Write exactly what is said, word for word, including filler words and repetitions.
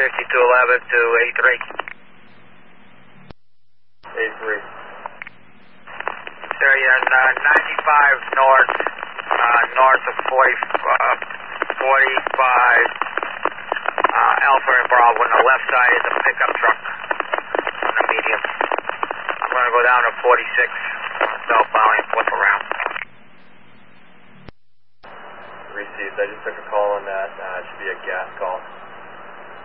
fifty-two eleven to eighty-three. eighty-three. Sir, you're uh, ninety-five north, uh, north of forty, uh, forty-five uh, Alpha and Bravo. On the left side is a pickup truck on the medium. I'm going to go down to forty-six, southbound and flip around. Received. I just took a call on that. Uh, it should be a gas call.